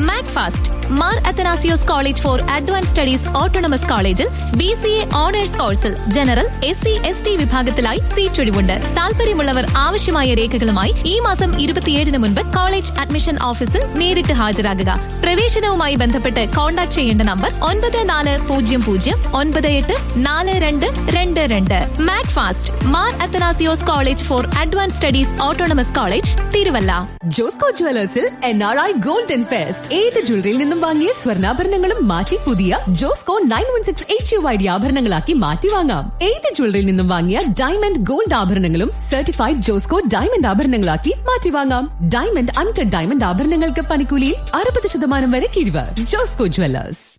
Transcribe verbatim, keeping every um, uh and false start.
Macfast Mar Athanasios college four advance studies autonomous കോളേജിൽ B C A owners കോഴ്സിൽ general, S C, S T വിഭാഗത്തിലായി seat ഒഴിവുണ്ട്. താല്പര്യമുള്ളവർ ആവശ്യമായ രേഖകളുമായി ഈ മാസം ഇരുപത്തിയേഴിന് മുൻപ് കോളേജ് അഡ്മിഷൻ ഓഫീസിൽ നേരിട്ട് ഹാജരാകുക. പ്രവേശനവുമായി ബന്ധപ്പെട്ട് കോൺടാക്ട് ചെയ്യേണ്ട നമ്പർ ഒൻപത് നാല് പൂജ്യം പൂജ്യം ഒൻപത് എട്ട് നാല് രണ്ട് രണ്ട് രണ്ട്. Macfast Mar Athanasios college four advance studies autonomous college, Thiruvalla. Josco ജ്വല്ലേഴ്സിൽ N R I golden fest. ഏത് ജ്വല്ലറിയിൽ നിന്നും വാങ്ങിയ സ്വർണ്ണാഭരണങ്ങളും മാറ്റി പുതിയ Josco nine one six H U I D ആഭരണങ്ങളാക്കി മാറ്റി വാങ്ങാം. ഏത് ജ്വല്ലറിയിൽ നിന്നും വാങ്ങിയ ഡയമണ്ട്, ഗോൾഡ് ആഭരണങ്ങളും സർട്ടിഫൈഡ് ജോസ്കോ ഡയമണ്ട് ആഭരണങ്ങളാക്കി മാറ്റി വാങ്ങാം. ഡയമണ്ട്, അൺകട്ട് ഡയമണ്ട് ആഭരണങ്ങൾക്ക് പണിക്കൂലിയിൽ അറുപത് ശതമാനം വരെ കിഴിവ്. ജോസ്കോ ജ്വല്ലേഴ്സ്.